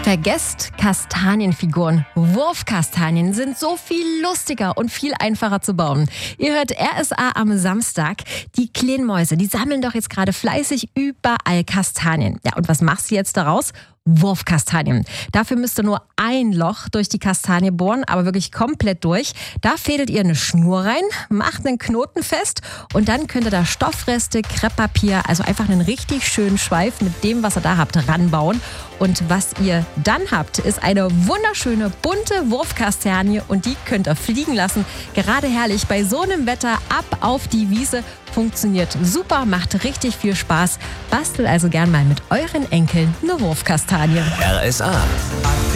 Vergesst Kastanienfiguren. Wurfkastanien sind so viel lustiger und viel einfacher zu bauen. Ihr hört RSA am Samstag. Die kleinen Mäuse, die sammeln doch jetzt gerade fleißig überall Kastanien. Ja, und was machst du jetzt daraus? Wurfkastanien. Dafür müsst ihr nur ein Loch durch die Kastanie bohren, aber wirklich komplett durch. Da fädelt ihr eine Schnur rein, macht einen Knoten fest und dann könnt ihr da Stoffreste, Krepppapier, also einfach einen richtig schönen Schweif mit dem, was ihr da habt, ranbauen. Und was ihr dann habt, ist eine wunderschöne, bunte Wurfkastanie und die könnt ihr fliegen lassen. Gerade herrlich bei so einem Wetter, ab auf die Wiese. Funktioniert super, macht richtig viel Spaß. Bastelt also gern mal mit euren Enkeln eine Wurfkastanie. RSA.